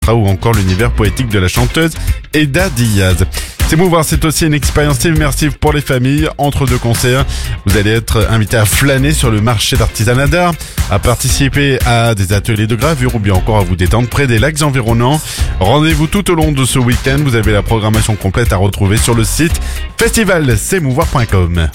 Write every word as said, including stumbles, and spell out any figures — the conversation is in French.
ou encore l'univers poétique de la chanteuse Eda Diaz. S'émouvoir, c'est aussi une expérience immersive pour les familles. Entre deux concerts, vous allez être invité à flâner sur le marché d'artisanat d'art, à participer à des ateliers de gravure ou bien encore à vous détendre près des lacs environnants. Rendez-vous tout au long de ce week-end. Vous avez la programmation complète à retrouver sur le site festival s'émouvoir point com.